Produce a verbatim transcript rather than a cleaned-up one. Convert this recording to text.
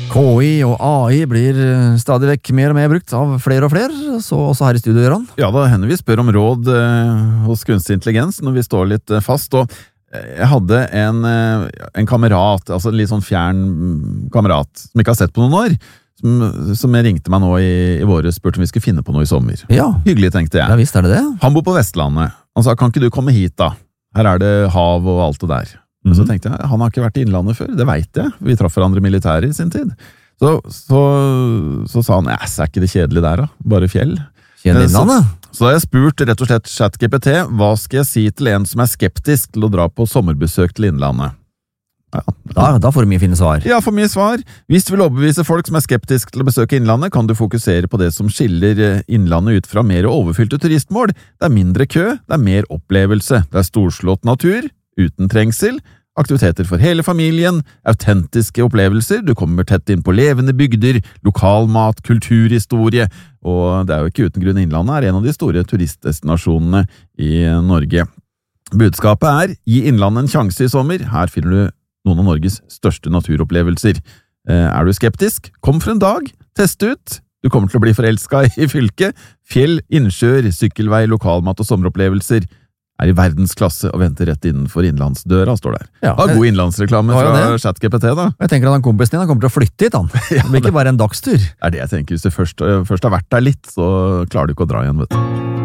K I og A I blir stadig vekk mer og mer brukt av flere og flere, så også her i studio, Gøran. Ja, da hender vi spør om råd eh, hos kunstig intelligens når vi står litt eh, fast, og jeg hadde en, eh, en kamerat, altså en litt sånn fjern kamerat, som ikke har sett på noen år, som, som ringte meg nå i, i våre, spurte om vi skulle finne på noe i sommer. Ja. Hyggelig, tenkte jeg. Ja, visst er det det. Han bor på Vestlandet. Han sa, kan ikke du komme hit da? Her er det hav og alt det der. Men så tenkte jeg, han har ikke vært i Innlandet før, det vet jeg. Vi traff hverandre militære i sin tid. Så, så, så sa han, æs, er ikke det kjedelig der da? Bare fjell. Kjedelig Innlandet? Så, så da har jeg spurt rett og slett ChatGPT, hva skal jeg si til en som er skeptisk til å dra på sommerbesøk til Innlandet? Ja. Da, da får du mye fine svar. Ja, for mye svar. Hvis du vil overbevise folk som er skeptisk til å besøke Innlandet, kan du fokusere på det som skiller Innlandet ut fra mer overfylte turistmål. Det er mindre kø, det er mer opplevelse, det er storslått natur, uten trengsel, aktiviteter for hele familien, autentiske opplevelser, du kommer tett inn på levende bygder, lokalmat, kulturhistorie, og det er jo ikke uten grunn Innlandet er en av de store turistdestinasjonene i Norge. Budskapet er, gi Innlandet en sjanse i sommer, her finner du noen av Norges største naturopplevelser. Er du skeptisk? Kom for en dag, test ut, du kommer til å bli forelsket i fylket, fjell, innsjøer, sykkelvei, lokalmat og sommeropplevelser, er i verdensklasse og venter rett innenfor innlandsdøra, står der. Ja, ha god innlandsreklame fra ChatGPT da. Jeg tenker at han kompisen din han kommer til å flytte hit, han. Det blir ikke bare en dagstur. Det er det jeg tenker, hvis du først, først har vært der litt, så klarer du ikke å dra igjen, vet du.